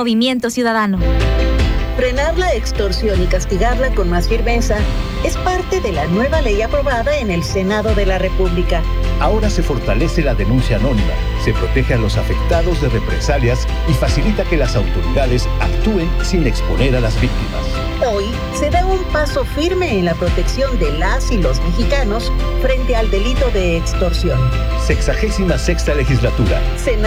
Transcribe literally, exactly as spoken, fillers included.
Movimiento Ciudadano. Frenar la extorsión y castigarla con más firmeza es parte de la nueva ley aprobada en el Senado de la República. Ahora se fortalece la denuncia anónima, se protege a los afectados de represalias y facilita que las autoridades actúen sin exponer a las víctimas. Hoy se da un paso firme en la protección de las y los mexicanos frente al delito de extorsión. Sexagésima sexta legislatura. Senado